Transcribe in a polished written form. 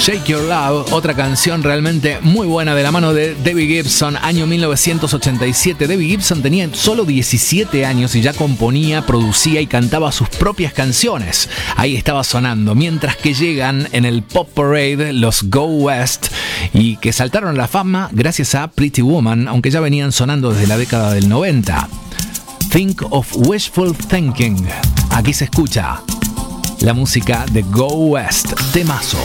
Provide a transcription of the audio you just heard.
Shake Your Love, otra canción realmente muy buena de la mano de Debbie Gibson, año 1987. Debbie Gibson tenía solo 17 años y ya componía, producía y cantaba sus propias canciones. Ahí estaba sonando, mientras que llegan en el Pop Parade los Go West y que saltaron a la fama gracias a Pretty Woman, aunque ya venían sonando desde la década del 90. Think of Wishful Thinking. Aquí se escucha la música de Go West, temazo.